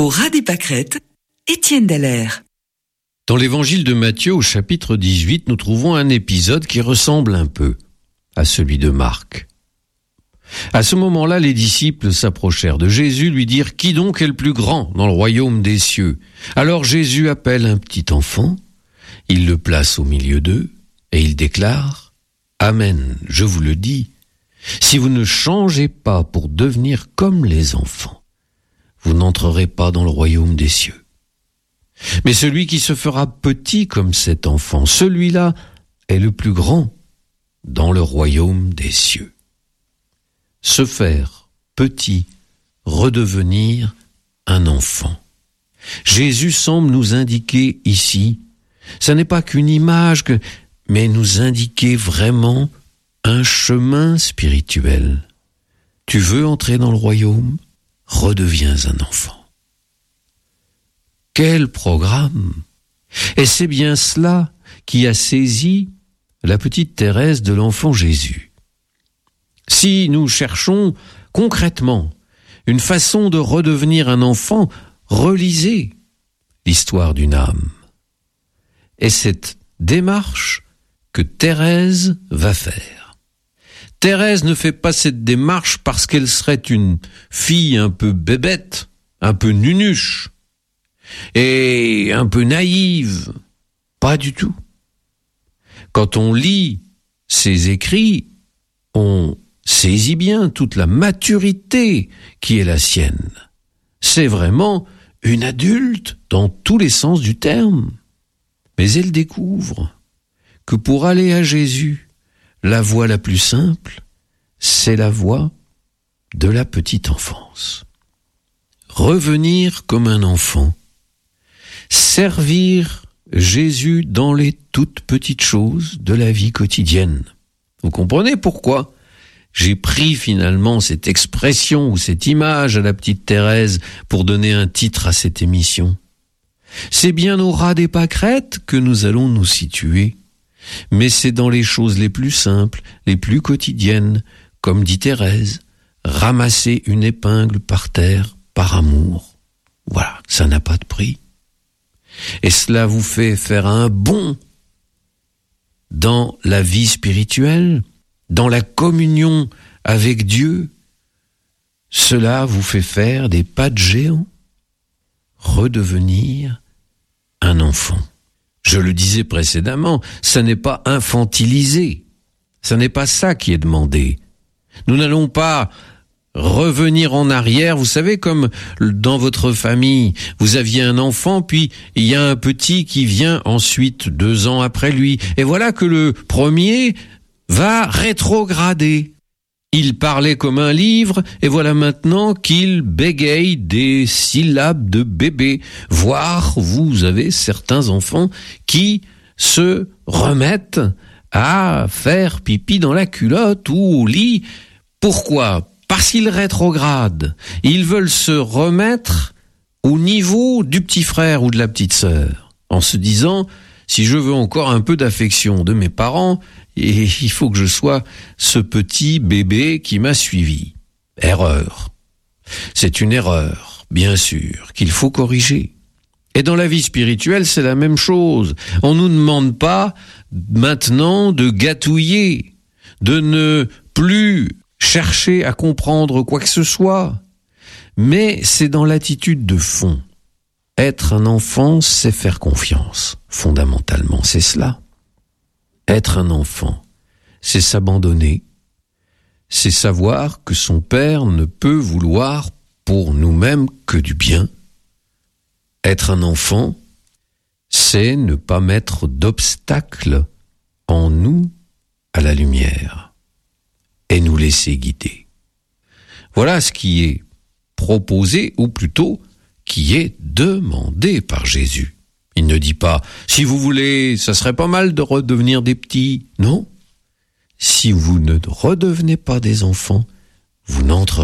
ras des pâquerettes, Étienne Dallaire. Dans l'évangile de Matthieu, au chapitre 18, nous trouvons un épisode qui ressemble un peu à celui de Marc. À ce moment-là, les disciples s'approchèrent de Jésus, lui dirent « Qui donc est le plus grand dans le royaume des cieux ?» Alors Jésus appelle un petit enfant, il le place au milieu d'eux, et il déclare « Amen, je vous le dis, si vous ne changez pas pour devenir comme les enfants, vous n'entrerez pas dans le royaume des cieux. Mais celui qui se fera petit comme cet enfant, celui-là est le plus grand dans le royaume des cieux. » Se faire petit, redevenir un enfant. Jésus semble nous indiquer ici, ça n'est pas qu'une image, mais nous indiquer vraiment un chemin spirituel. Tu veux entrer dans le royaume? Redeviens un enfant. Quel programme! Et c'est bien cela qui a saisi la petite Thérèse de l'enfant Jésus. Si nous cherchons concrètement une façon de redevenir un enfant, relisez l'histoire d'une âme. Et cette démarche que Thérèse va faire. Thérèse ne fait pas cette démarche parce qu'elle serait une fille un peu bébête, un peu nunuche et un peu naïve. Pas du tout. Quand on lit ses écrits, on saisit bien toute la maturité qui est la sienne. C'est vraiment une adulte dans tous les sens du terme. Mais elle découvre que pour aller à Jésus, la voie la plus simple, c'est la voie de la petite enfance. Revenir comme un enfant, servir Jésus dans les toutes petites choses de la vie quotidienne. Vous comprenez pourquoi j'ai pris finalement cette expression ou cette image à la petite Thérèse pour donner un titre à cette émission. C'est bien au ras des pâquerettes que nous allons nous situer, mais c'est dans les choses les plus simples, les plus quotidiennes, comme dit Thérèse, ramasser une épingle par terre par amour. Voilà, ça n'a pas de prix. Et cela vous fait faire un bond dans la vie spirituelle, dans la communion avec Dieu. Cela vous fait faire des pas de géant, redevenir un enfant. Je le disais précédemment, ça n'est pas infantilisé, ça n'est pas ça qui est demandé. Nous n'allons pas revenir en arrière, vous savez, comme dans votre famille, vous aviez un enfant, puis il y a un petit qui vient ensuite 2 ans après lui, et voilà que le premier va rétrograder. Il parlait comme un livre, et voilà maintenant qu'il bégaye des syllabes de bébé. Voire, vous avez certains enfants qui se remettent à faire pipi dans la culotte ou au lit. Pourquoi ? Parce qu'ils rétrogradent. Ils veulent se remettre au niveau du petit frère ou de la petite sœur, en se disant, si je veux encore un peu d'affection de mes parents, et il faut que je sois ce petit bébé qui m'a suivi. Erreur. C'est une erreur, bien sûr, qu'il faut corriger. Et dans la vie spirituelle, c'est la même chose. On nous demande pas maintenant de gâtouiller, de ne plus chercher à comprendre quoi que ce soit. Mais c'est dans l'attitude de fond. Être un enfant, c'est faire confiance. Fondamentalement, c'est cela. Être un enfant, c'est s'abandonner, c'est savoir que son père ne peut vouloir pour nous-mêmes que du bien. Être un enfant, c'est ne pas mettre d'obstacle en nous à la lumière et nous laisser guider. Voilà ce qui est proposé, ou plutôt qui est demandé par Jésus. Il ne dit pas, si vous voulez, ça serait pas mal de redevenir des petits. Non. Si vous ne redevenez pas des enfants, vous n'entrerez